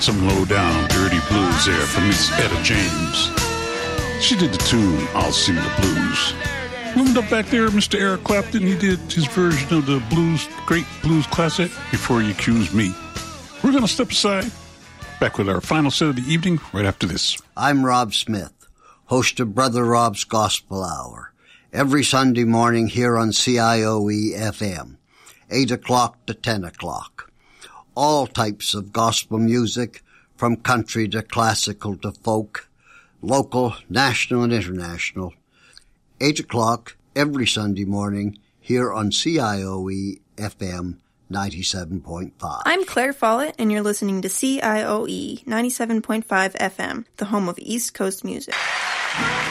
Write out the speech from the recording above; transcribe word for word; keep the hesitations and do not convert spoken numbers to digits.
Some low-down, dirty blues there from Miss Etta James. She did the tune, I'll Sing the Blues. Loomed up back there, Mister Eric Clapton, he did his version of the blues, great blues classic, Before You Accuse Me. We're going to step aside, back with our final set of the evening right after this. I'm Rob Smith, host of Brother Rob's Gospel Hour, every Sunday morning here on C I O E F M, eight o'clock to ten o'clock. All types of gospel music, from country to classical to folk, local, national, and international. eight o'clock every Sunday morning here on C I O E F M ninety-seven point five. I'm Claire Follett, and you're listening to C I O E ninety-seven point five F M, the home of East Coast music.